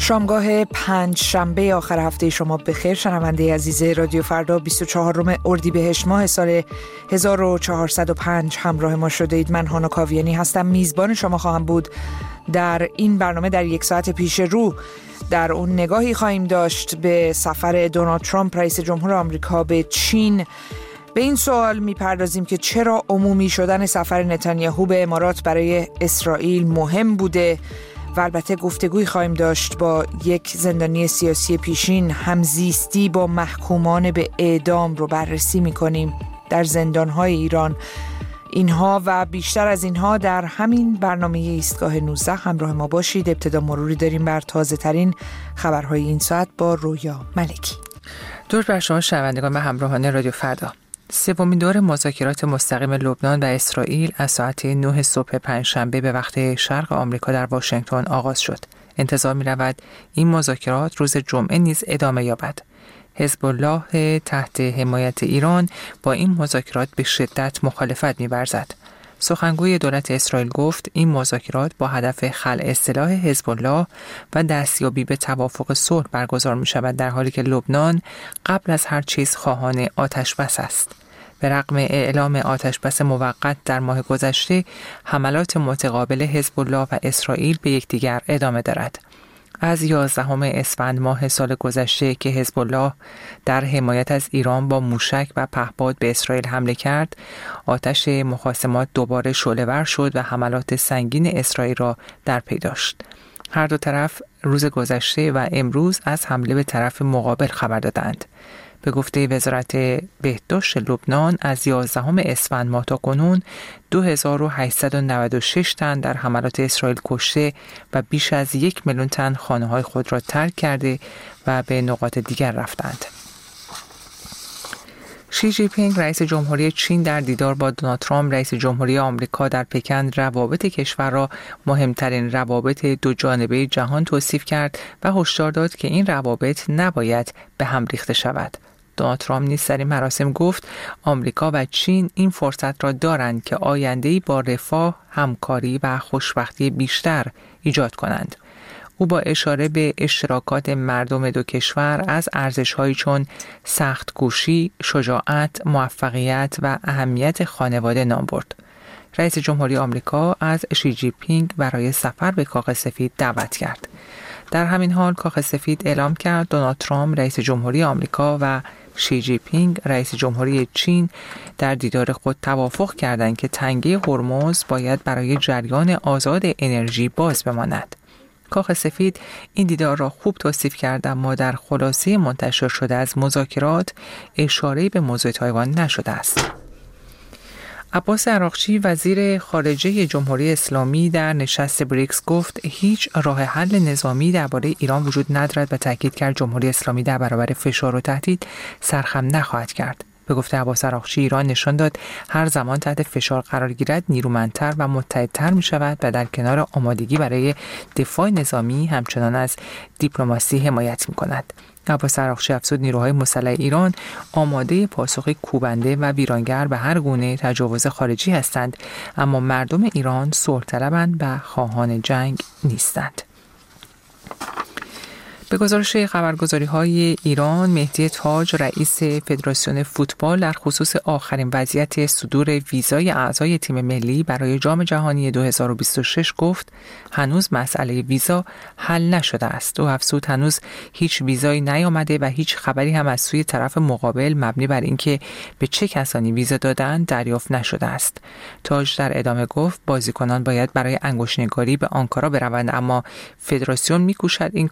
شامگاه پنج شنبه آخر هفته شما بخیر. شنونده عزیز رادیو فردا 24 اردیبهشت ماه سال 1405 همراه ما شده اید. من هانا کاویانی هستم، میزبان شما خواهم بود در این برنامه. در یک ساعت پیش رو در اون نگاهی خواهیم داشت به سفر دونالد ترامپ رئیس جمهور آمریکا به چین. به این سوال میپردازیم که چرا عمومی شدن سفر نتانیاهو به امارات برای اسرائیل مهم بوده و البته گفتگوی خواهیم داشت با یک زندانی سیاسی پیشین. همزیستی با محکومان به اعدام رو بررسی میکنیم در زندانهای ایران. اینها و بیشتر از اینها در همین برنامه ایستگاه 19 همراه ما باشید. ابتدا مروری داریم بر تازه ترین خبرهای این ساعت با رویا ملکی. درود بر شما شنوندگان و همراهان رادیو فردا. سومین دور مذاکرات مستقیم لبنان و اسرائیل از ساعت 9 صبح پنجشنبه به وقت شرق آمریکا در واشنگتن آغاز شد. انتظار می رود این مذاکرات روز جمعه نیز ادامه یابد. حزب الله تحت حمایت ایران با این مذاکرات به شدت مخالفت می ورزد. سخنگوی دولت اسرائیل گفت این مذاکرات با هدف خلع سلاح حزب الله و دستیابی به توافق صلح برگزار می شود، در حالی که لبنان قبل از هر چیز خواهان آتش‌بس است. به رغم اعلام آتش‌بس موقت در ماه گذشته، حملات متقابل حزب الله و اسرائیل به یکدیگر ادامه دارد. از 11 اسفند ماه سال گذشته که حزب الله در حمایت از ایران با موشک و پهپاد به اسرائیل حمله کرد، آتش مخاصمات دوباره شعله‌ور شد و حملات سنگین اسرائیل را در پی داشت. هر دو طرف روز گذشته و امروز از حمله به طرف مقابل خبر دادند. به گفته وزارت بهداشت لبنان از 11 اسفند ماه تا کنون 2896 تن در حملات اسرائیل کشته و بیش از 1 میلیون تن خانه‌های خود را ترک کرده و به نقاط دیگر رفتند. شی جی پینگ رئیس جمهوری چین در دیدار با دونالد ترامپ رئیس جمهوری آمریکا در پکن روابط کشور را مهمترین روابط دو جانبه جهان توصیف کرد و هشدار داد که این روابط نباید به هم ریخته شود. دونالد ترامپ نیز در این مراسم گفت آمریکا و چین این فرصت را دارند که آینده‌ای با رفاه، همکاری و خوشبختی بیشتر ایجاد کنند. او با اشاره به اشتراکات مردم دو کشور از ارزش‌هایی چون سخت‌کوشی، شجاعت، موفقیت و اهمیت خانواده نام برد. رئیس جمهوری آمریکا از شی جی پینگ برای سفر به کاخ سفید دعوت کرد. در همین حال کاخ سفید اعلام کرد دونالد ترامپ رئیس جمهوری آمریکا و شی جی پینگ رئیس جمهوری چین در دیدار خود توافق کردند که تنگه هرمز باید برای جریان آزاد انرژی باز بماند. کاخ سفید این دیدار را خوب توصیف کرد، اما در خلاصه منتشر شده از مذاکرات اشاره‌ای به موضوع تایوان نشده است. عباس عراقچی وزیر خارجه جمهوری اسلامی در نشست بریکس گفت هیچ راه حل نظامی درباره ایران وجود ندارد و تاکید کرد جمهوری اسلامی در برابر فشار و تهدید سرخم نخواهد کرد. به گفته عباس عراقچی ایران نشان داد هر زمان تحت فشار قرار گیرد نیرومندتر و متحدتر می شود و در کنار آمادگی برای دفاع نظامی همچنان از دیپلماسی حمایت می کند. عباس عراقچی افزود نیروهای مسلح ایران آماده پاسخ کوبنده و ویرانگر به هر گونه تجاوز خارجی هستند، اما مردم ایران صلح طلبند و خواهان جنگ نیستند. به گزارش خبرگزاری‌های ایران، مهدی تاج رئیس فدراسیون فوتبال در خصوص آخرین وضعیت صدور ویزای اعضای تیم ملی برای جام جهانی 2026 گفت هنوز مسئله ویزا حل نشده است. او افزود هنوز هیچ ویزایی نیامده و هیچ خبری هم از سوی طرف مقابل مبنی بر اینکه به چه کسانی ویزا دادن دریافت نشده است. تاج در ادامه گفت بازیکنان باید برای انگشت‌نگاری به آنکارا بروند، اما فدراسیون می‌کوشد این